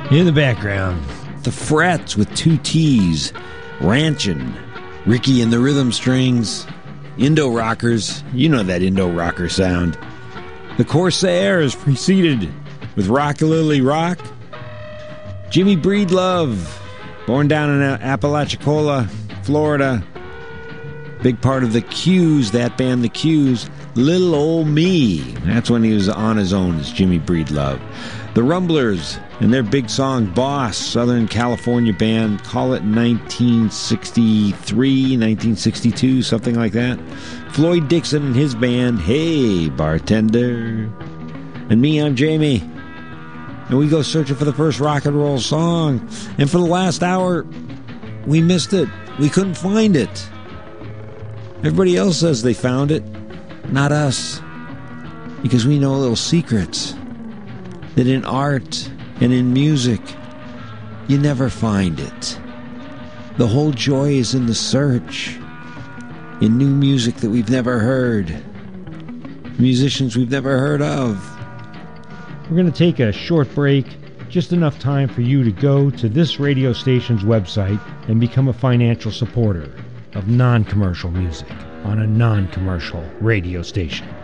In the background, the Frets with 2 T's, Ranchin', Ricky and the Rhythm Strings, Indo Rockers, you know that Indo Rocker sound. The Corsairs preceded with Rockalily Rock, Jimmy Breedlove, born down in Apalachicola, Florida. Big part of the Q's, that band, the Q's. Little Ol' Me. That's when he was on his own as Jimmy Breedlove. The Rumblers and their big song, Boss, Southern California band. Call it 1963, 1962, something like that. Floyd Dixon and his band, Hey Bartender. And me, I'm Jamie. And we go searching for the first rock and roll song. And for the last hour, we missed it. We couldn't find it. Everybody else says they found it. Not us. Because we know little secrets. That in art and in music, you never find it. The whole joy is in the search. In new music that we've never heard. Musicians we've never heard of. We're going to take a short break, just enough time for you to go to this radio station's website and become a financial supporter of non-commercial music on a non-commercial radio station.